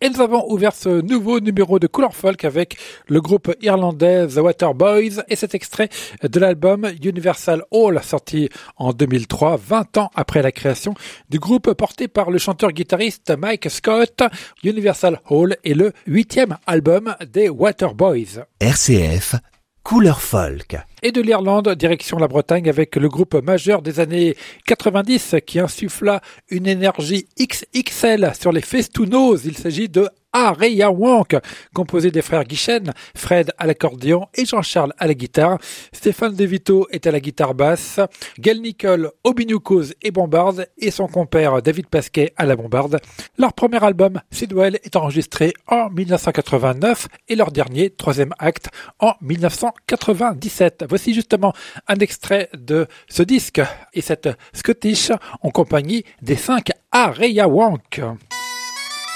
Et nous avons ouvert ce nouveau numéro de Couleur Folk avec le groupe irlandais The Waterboys et cet extrait de l'album Universal Hall sorti en 2003, 20 ans après la création du groupe porté par le chanteur-guitariste Mike Scott. Universal Hall est le 8e album des Waterboys. RCF, Couleur Folk. Et de l'Irlande, direction la Bretagne avec le groupe majeur des années 90 qui insuffla une énergie XXL sur les festounos. Il s'agit de Areia Wonk, composé des frères Guichen, Fred à l'accordéon et Jean-Charles à la guitare. Stéphane De Vito est à la guitare basse, Gail Nicole au binioucos et bombarde et son compère David Pasquet à la bombarde. Leur premier album, Sidwell, est enregistré en 1989 et leur dernier, troisième acte, en 1997. Voici justement un extrait de ce disque et cette Scottish en compagnie des 5 Areia Wonk.